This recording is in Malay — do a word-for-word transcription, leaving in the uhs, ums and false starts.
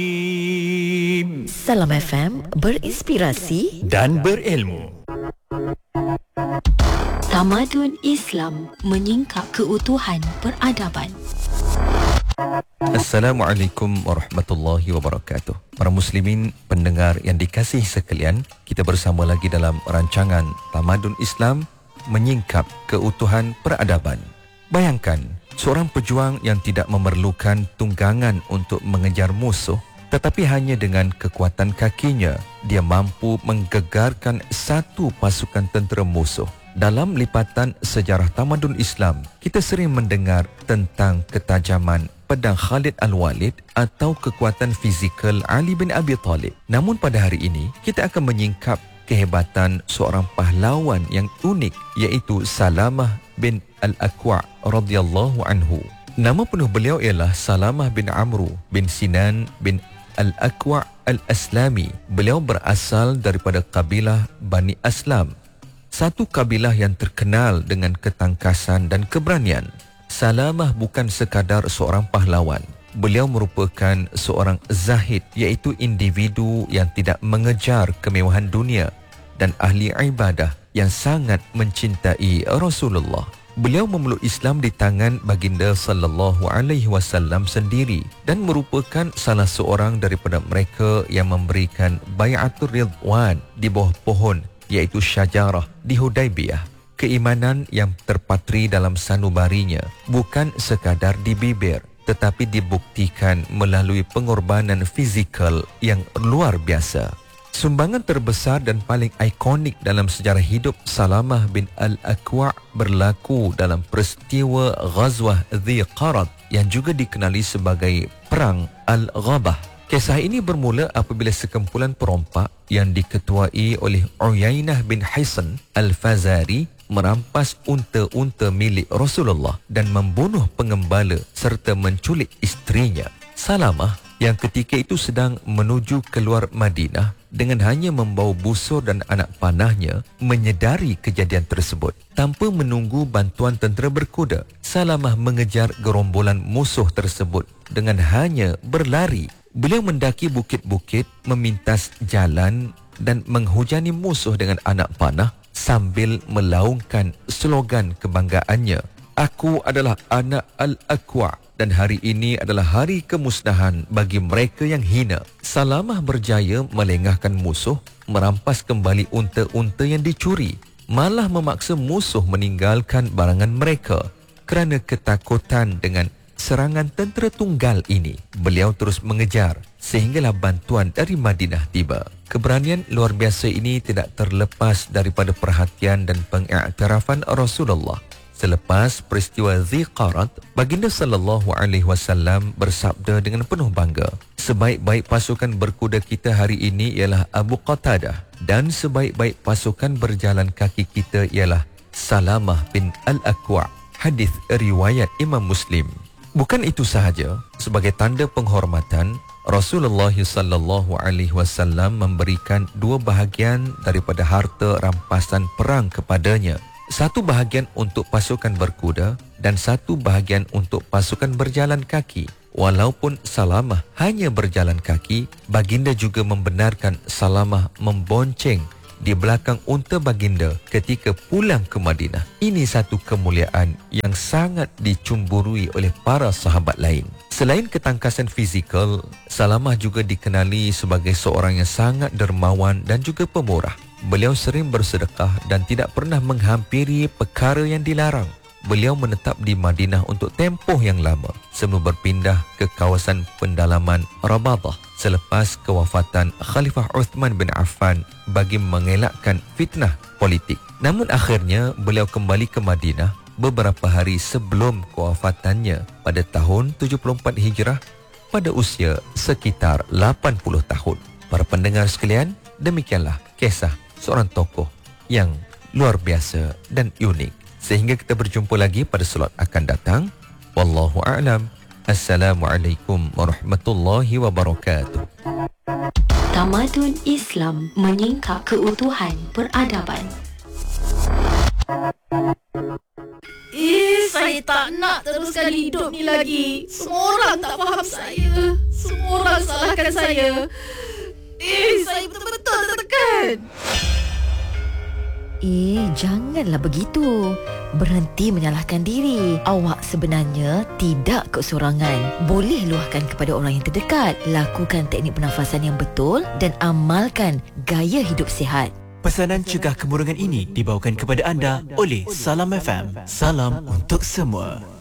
Salam F M, berinspirasi dan berilmu. Tamadun Islam menyingkap keutuhan peradaban. Assalamualaikum warahmatullahi wabarakatuh. Para muslimin pendengar yang dikasihi sekalian, kita bersama lagi dalam rancangan Tamadun Islam menyingkap keutuhan peradaban. Bayangkan, seorang pejuang yang tidak memerlukan tunggangan untuk mengejar musuh, tetapi hanya dengan kekuatan kakinya, dia mampu menggegarkan satu pasukan tentera musuh. Dalam lipatan sejarah tamadun Islam, kita sering mendengar tentang ketajaman pedang Khalid Al-Walid atau kekuatan fizikal Ali bin Abi Talib. Namun pada hari ini, kita akan menyingkap kehebatan seorang pahlawan yang unik, iaitu Salamah bin Al-Aqwa' radhiyallahu anhu. Nama penuh beliau ialah Salamah bin Amru bin Sinan bin Al-Aqwa' Al-Aslami. Beliau berasal daripada kabilah Bani Aslam, satu kabilah yang terkenal dengan ketangkasan dan keberanian. Salamah bukan sekadar seorang pahlawan. Beliau merupakan seorang zahid, iaitu individu yang tidak mengejar kemewahan dunia dan ahli ibadah yang sangat mencintai Rasulullah. Beliau memeluk Islam di tangan baginda sallallahu alaihi wasallam sendiri dan merupakan salah seorang daripada mereka yang memberikan bai'atul ridwan di bawah pohon, iaitu syajarah di Hudaibiyah. Keimanan yang terpatri dalam sanubarinya bukan sekadar di bibir, tetapi dibuktikan melalui pengorbanan fizikal yang luar biasa. Sumbangan terbesar dan paling ikonik dalam sejarah hidup Salamah bin Al-Aqwa' berlaku dalam peristiwa Ghazwah Dhi Qarad yang juga dikenali sebagai Perang Al-Ghabah. Kisah ini bermula apabila sekumpulan perompak yang diketuai oleh Uyainah bin Hisan Al-Fazari merampas unta-unta milik Rasulullah dan membunuh pengembala serta menculik isterinya. Salamah yang ketika itu sedang menuju keluar Madinah dengan hanya membawa busur dan anak panahnya menyedari kejadian tersebut. Tanpa menunggu bantuan tentera berkuda, Salamah mengejar gerombolan musuh tersebut dengan hanya berlari. Beliau mendaki bukit-bukit, memintas jalan dan menghujani musuh dengan anak panah sambil melaungkan slogan kebanggaannya, "Aku adalah anak Al-Aqwa' dan hari ini adalah hari kemusnahan bagi mereka yang hina." Salamah berjaya melengahkan musuh, merampas kembali unta-unta yang dicuri, malah memaksa musuh meninggalkan barangan mereka kerana ketakutan dengan serangan tentera tunggal ini. Beliau terus mengejar sehinggalah bantuan dari Madinah tiba. Keberanian luar biasa ini tidak terlepas daripada perhatian dan pengiktirafan Rasulullah. Selepas peristiwa Dhi Qarad, baginda sallallahu alaihi wasallam bersabda dengan penuh bangga, "Sebaik-baik pasukan berkuda kita hari ini ialah Abu Qatadah dan sebaik-baik pasukan berjalan kaki kita ialah Salamah bin Al-Aqwa'." Hadis riwayat Imam Muslim. Bukan itu sahaja, sebagai tanda penghormatan, Rasulullah sallallahu alaihi wasallam memberikan dua bahagian daripada harta rampasan perang kepadanya. Satu bahagian untuk pasukan berkuda dan satu bahagian untuk pasukan berjalan kaki. Walaupun Salamah hanya berjalan kaki, baginda juga membenarkan Salamah membonceng di belakang unta baginda ketika pulang ke Madinah. Ini satu kemuliaan yang sangat dicumburui oleh para sahabat lain. Selain ketangkasan fizikal, Salamah juga dikenali sebagai seorang yang sangat dermawan dan juga pemurah. Beliau sering bersedekah dan tidak pernah menghampiri perkara yang dilarang. Beliau menetap di Madinah untuk tempoh yang lama sebelum berpindah ke kawasan pendalaman Rabadah selepas kewafatan Khalifah Uthman bin Affan bagi mengelakkan fitnah politik. Namun akhirnya beliau kembali ke Madinah beberapa hari sebelum kewafatannya pada tahun tujuh puluh empat Hijrah pada usia sekitar lapan puluh tahun. Para pendengar sekalian, demikianlah kisah seorang tokoh yang luar biasa dan unik. Sehingga kita berjumpa lagi pada slot akan datang. Wallahu a'lam. Assalamualaikum warahmatullahi wabarakatuh. Tamadun Islam menyingkap keutuhan peradaban. Eh, saya tak nak teruskan hidup ni lagi. Semua orang tak faham saya. Semua orang salahkan saya. Eh, saya betul-betul tertekan. Eh, janganlah begitu. Berhenti menyalahkan diri. Awak sebenarnya tidak keseorangan. Boleh luahkan kepada orang yang terdekat. Lakukan teknik pernafasan yang betul dan amalkan gaya hidup sihat. Pesanan cegah kemurungan ini dibawakan kepada anda oleh Salam F M. Salam untuk semua.